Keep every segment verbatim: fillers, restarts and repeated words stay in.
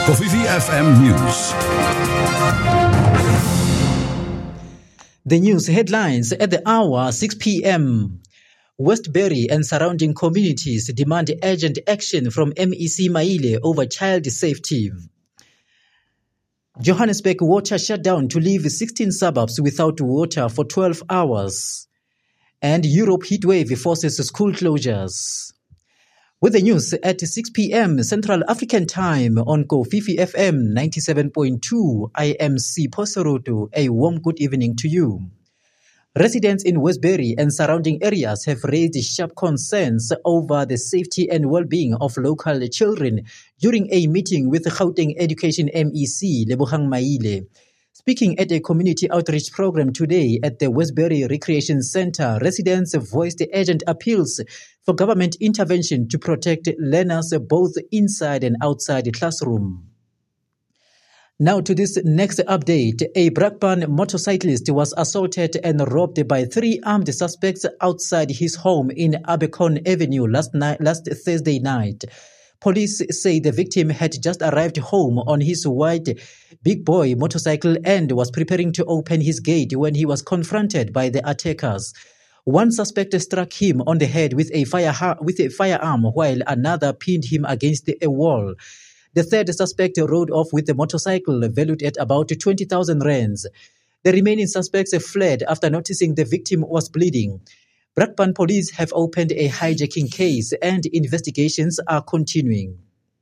Covivio F M News. The news headlines at the hour, six p.m. Westbury and surrounding communities demand urgent action from M E C Maile over child safety. Johannesburg water shut down to leave sixteen suburbs without water for twelve hours. And Europe heatwave forces school closures. With the news at six p.m. Central African Time on Covivio F M ninety-seven point two, I am C. Poseroto. A warm good evening to you. Residents in Westbury and surrounding areas have raised sharp concerns over the safety and well-being of local children during a meeting with Gauteng Education M E C, Lebogang Maile. Speaking at a community outreach program today at the Westbury Recreation Center, residents voiced urgent appeals for government intervention to protect learners both inside and outside the classroom. Now to this next update. A Brakpan motorcyclist was assaulted and robbed by three armed suspects outside his home in Abercorn Avenue last night, last Thursday night. Police say the victim had just arrived home on his white big boy motorcycle and was preparing to open his gate when he was confronted by the attackers. One suspect struck him on the head with a fire with a firearm while another pinned him against a wall. The third suspect rode off with the motorcycle valued at about twenty thousand rands. The remaining suspects fled after noticing the victim was bleeding. Brakpan police have opened a hijacking case and investigations are continuing.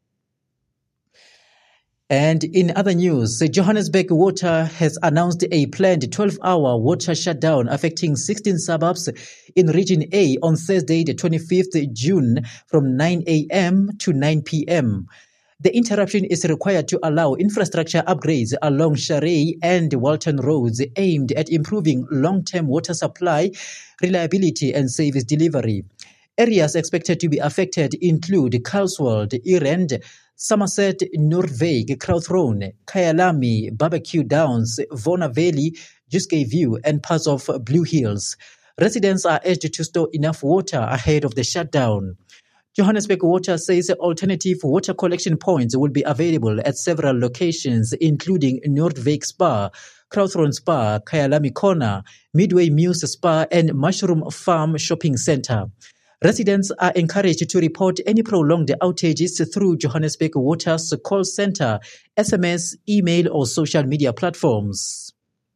And in other news, Johannesburg Water has announced a planned twelve-hour water shutdown affecting sixteen suburbs in Region A on Thursday, the twenty-fifth of June from nine a.m. to nine p.m. The interruption is required to allow infrastructure upgrades along Sharay and Walton roads aimed at improving long-term water supply, reliability and service delivery. Areas expected to be affected include Carlswold, Erend, Somerset, Noordwijk, Crouthron, Kyalami, Barbecue Downs, Vona Valley, Juskey View and parts of Blue Hills. Residents are urged to store enough water ahead of the shutdown. Johannesburg Water says alternative water collection points will be available at several locations, including Noordwijk Spa, Crouthron Spa, Kyalami Corner, Midway Muse Spa, and Mushroom Farm Shopping Centre. Residents are encouraged to report any prolonged outages through Johannesburg Water's call centre, S M S, email, or social media platforms.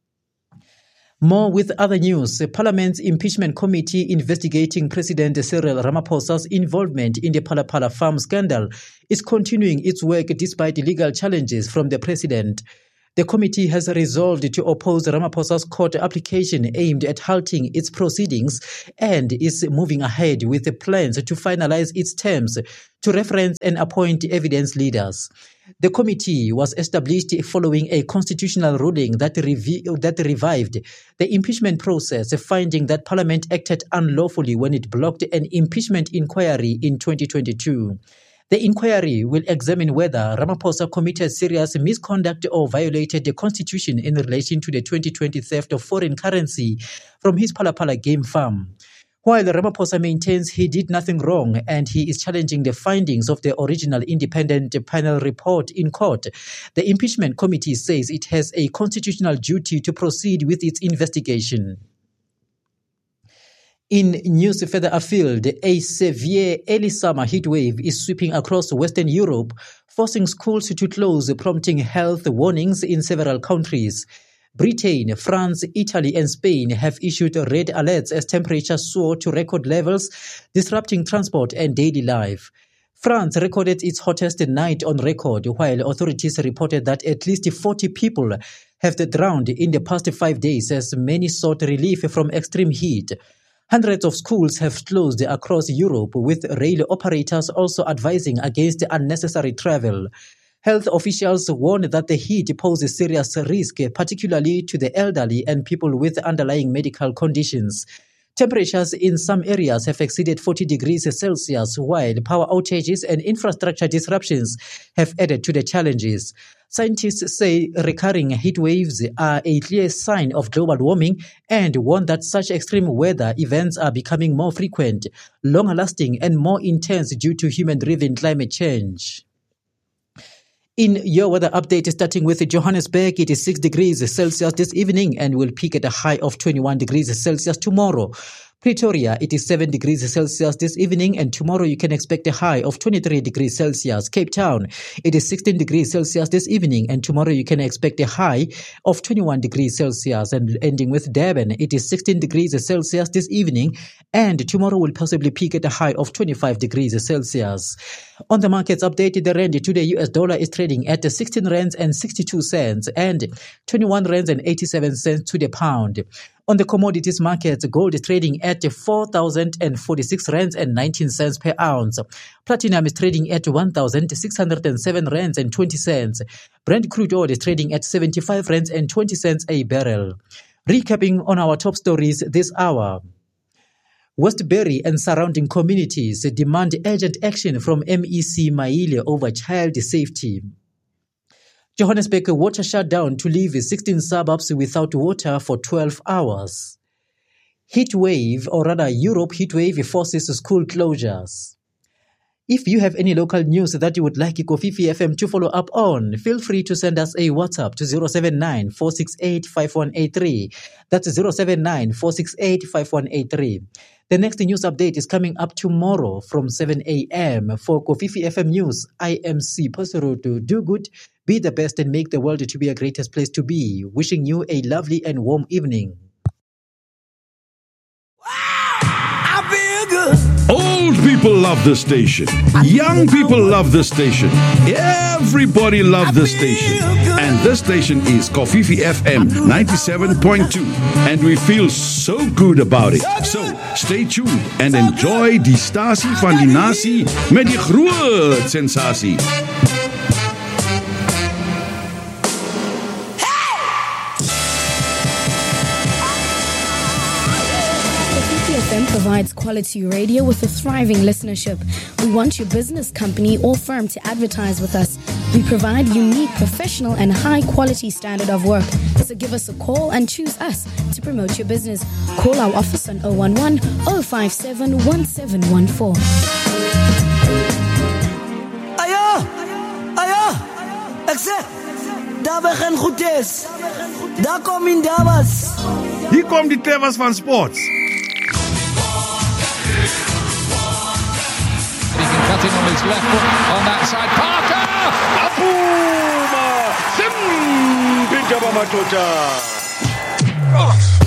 More with other news. Parliament's impeachment committee investigating President Cyril Ramaphosa's involvement in the Phala Phala farm scandal is continuing its work despite legal challenges from the president. The committee has resolved to oppose Ramaphosa's court application aimed at halting its proceedings and is moving ahead with the plans to finalize its terms to reference and appoint evidence leaders. The committee was established following a constitutional ruling that, revi- that revived the impeachment process, finding that Parliament acted unlawfully when it blocked an impeachment inquiry in twenty twenty-two. The inquiry will examine whether Ramaphosa committed serious misconduct or violated the constitution in relation to the twenty twenty theft of foreign currency from his Phala Phala game farm. While Ramaphosa maintains he did nothing wrong and he is challenging the findings of the original independent panel report in court, the impeachment committee says it has a constitutional duty to proceed with its investigation. In news further afield, a severe early summer heatwave is sweeping across Western Europe, forcing schools to close, prompting health warnings in several countries. Britain, France, Italy and Spain have issued red alerts as temperatures soar to record levels, disrupting transport and daily life. France recorded its hottest night on record, while authorities reported that at least forty people have drowned in the past five days as many sought relief from extreme heat. Hundreds of schools have closed across Europe, with rail operators also advising against unnecessary travel. Health officials warn that the heat poses serious risk, particularly to the elderly and people with underlying medical conditions. Temperatures in some areas have exceeded forty degrees Celsius, while power outages and infrastructure disruptions have added to the challenges. Scientists say recurring heat waves are a clear sign of global warming and warn that such extreme weather events are becoming more frequent, long-lasting, and more intense due to human-driven climate change. In your weather update, starting with Johannesburg, it is six degrees Celsius this evening and will peak at a high of twenty-one degrees Celsius tomorrow. Pretoria, it is seven degrees Celsius this evening, and tomorrow you can expect a high of twenty-three degrees Celsius. Cape Town, it is sixteen degrees Celsius this evening, and tomorrow you can expect a high of twenty-one degrees Celsius. And ending with Durban, it is sixteen degrees Celsius this evening, and tomorrow will possibly peak at a high of twenty-five degrees Celsius. On the markets updated, the rand to the U S dollar is trading at sixteen rands and sixty-two cents and twenty-one rands and eighty-seven cents to the pound. On the commodities markets, gold is trading at four thousand forty-six rands and nineteen cents per ounce. Platinum is trading at one thousand six hundred seven rands and twenty cents. Brent crude oil is trading at seventy-five rands and twenty cents a barrel. Recapping on our top stories this hour. Westbury and surrounding communities demand urgent action from M E C Maile over child safety. Johannesburg water shut down to leave sixteen suburbs without water for twelve hours. Heat wave, or rather Europe heat wave, forces school closures. If you have any local news that you would like Kofifi F M to follow up on, feel free to send us a WhatsApp to zero seven nine, four six eight, five one eight three. That's zero seven nine, four six eight, five one eight three. The next news update is coming up tomorrow from seven a.m. For Kofifi F M News, I am C. Poserutu. Do good, be the best, and make the world to be a greatest place to be. Wishing you a lovely and warm evening. Old people love this station. Young people love this station. Everybody loves this station. And this station is Kofifi F M ninety-seven point two. And we feel so good about it. So, stay tuned and enjoy die stasie van die nasie met die groot sensasie. Provides quality radio with a thriving listenership. We want your business, company, or firm to advertise with us. We provide unique, professional, and high-quality standard of work. So give us a call and choose us to promote your business. Call our office on zero one one, zero five seven, one seven one four. Aya! Aya! Ek sê, daar begin goed is. Daar kom in Davas. Hier kom die Tevas van Sports. Cutting on his left foot on that side. Parker! Apuma! Sim! Pinjaba Matota! Oh!